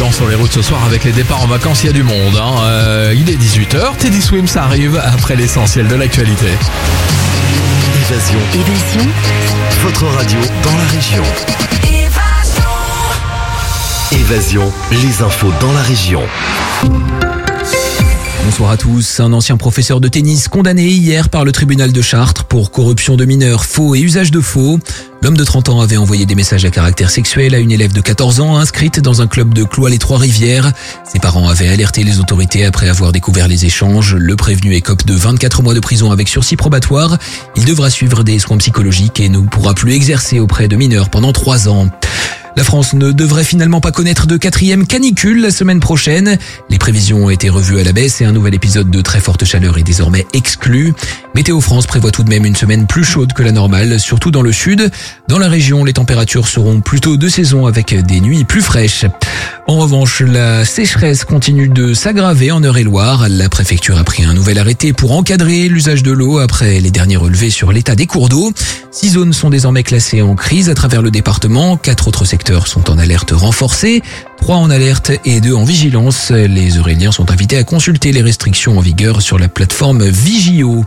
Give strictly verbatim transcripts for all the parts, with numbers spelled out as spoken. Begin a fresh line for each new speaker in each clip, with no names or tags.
prudence sur les routes ce soir avec les départs en vacances, il y a du monde. Hein. Euh, il est dix-huit heures, Teddy Swims arrive après l'essentiel de l'actualité.
Évasion.
Évasion.
Votre radio dans la région.
Évasion.
Évasion, les infos dans la région.
Bonsoir à tous. Un ancien professeur de tennis condamné hier par le tribunal de Chartres pour corruption de mineurs, faux et usage de faux. L'homme de trente ans avait envoyé des messages à caractère sexuel à une élève de quatorze ans inscrite dans un club de Cloix-les-Trois-Rivières. Ses parents avaient alerté les autorités après avoir découvert les échanges. Le prévenu écope de vingt-quatre mois de prison avec sursis probatoire. Il devra suivre des soins psychologiques et ne pourra plus exercer auprès de mineurs pendant trois ans. La France ne devrait finalement pas connaître de quatrième canicule la semaine prochaine. Les prévisions ont été revues à la baisse et un nouvel épisode de très forte chaleur est désormais exclu. Météo France prévoit tout de même une semaine plus chaude que la normale, surtout dans le sud. Dans la région, les températures seront plutôt de saison avec des nuits plus fraîches. En revanche, la sécheresse continue de s'aggraver en Eure-et-Loire. La préfecture a pris un nouvel arrêté pour encadrer l'usage de l'eau après les derniers relevés sur l'état des cours d'eau. Six zones sont désormais classées en crise à travers le département. Quatre autres secteurs sont en alerte renforcée, trois en alerte et deux en vigilance. Les Euréliens sont invités à consulter les restrictions en vigueur sur la plateforme Vigio.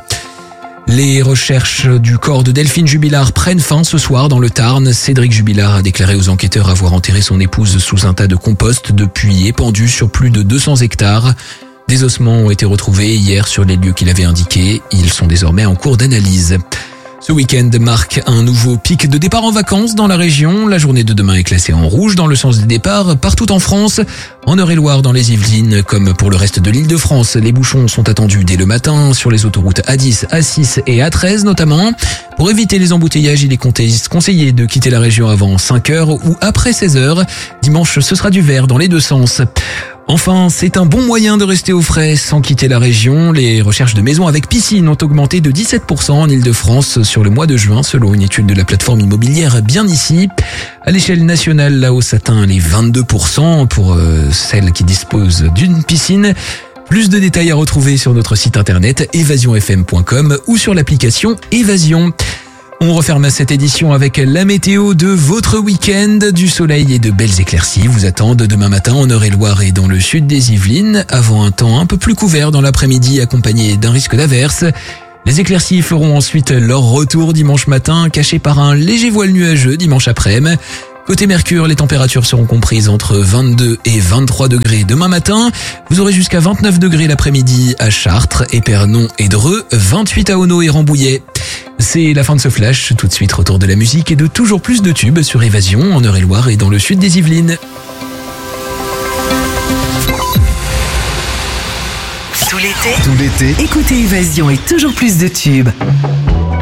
Les recherches du corps de Delphine Jubilard prennent fin ce soir dans le Tarn. Cédric Jubilard a déclaré aux enquêteurs avoir enterré son épouse sous un tas de compost depuis épandu sur plus de deux cents hectares. Des ossements ont été retrouvés hier sur les lieux qu'il avait indiqués. Ils sont désormais en cours d'analyse. Ce week-end marque un nouveau pic de départ en vacances dans la région. La journée de demain est classée en rouge dans le sens des départs partout en France. En Eure-et-Loire, dans les Yvelines, comme pour le reste de l'Île-de-France, les bouchons sont attendus dès le matin sur les autoroutes A dix, A six et A treize notamment. Pour éviter les embouteillages, il est conseillé de quitter la région avant cinq heures ou après seize heures. Dimanche, ce sera du vert dans les deux sens. Enfin, c'est un bon moyen de rester au frais sans quitter la région. Les recherches de maisons avec piscine ont augmenté de dix-sept pour cent en Île-de-France sur le mois de juin, selon une étude de la plateforme immobilière Bien Ici. À l'échelle nationale, la hausse atteint les vingt-deux pour cent pour euh, celles qui disposent d'une piscine. Plus de détails à retrouver sur notre site internet évasion f m point com ou sur l'application Évasion. On referme cette édition avec la météo de votre week-end. Du soleil et de belles éclaircies vous attendent demain matin en Eure-et-Loire et dans le sud des Yvelines, avant un temps un peu plus couvert dans l'après-midi accompagné d'un risque d'averse. Les éclaircies feront ensuite leur retour dimanche matin, cachés par un léger voile nuageux dimanche après-midi. Côté Mercure, les températures seront comprises entre vingt-deux et vingt-trois degrés demain matin. Vous aurez jusqu'à vingt-neuf degrés l'après-midi à Chartres, Épernon et Dreux, vingt-huit à Auneau et Rambouillet. C'est la fin de ce flash. Tout de suite, retour de la musique et de toujours plus de tubes sur Évasion en Eure-et-Loire et dans le sud des Yvelines.
Tout l'été,
Tout l'été,
écoutez Évasion et toujours plus de tubes.